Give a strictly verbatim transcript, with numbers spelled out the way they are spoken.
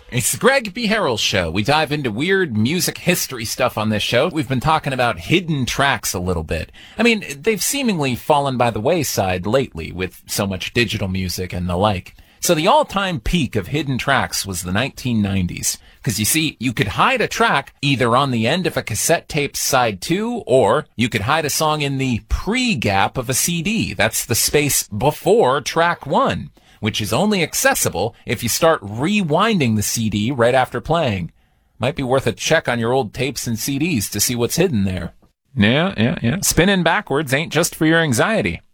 It's the Greg B. Harrell Show. We dive into weird music history stuff on this show. We've been talking about hidden tracks a little bit. I mean, they've seemingly fallen by the wayside lately with so much digital music and the like. So the all-time peak of hidden tracks was the nineteen nineties. Because you see, you could hide a track either on the end of a cassette tape's side two, or you could hide a song in the pre-gap of a C D. That's the space before track one, which is only accessible if you start rewinding the C D right after playing. Might be worth a check on your old tapes and C Ds to see what's hidden there. Yeah, yeah, yeah. Spinning backwards ain't just for your anxiety.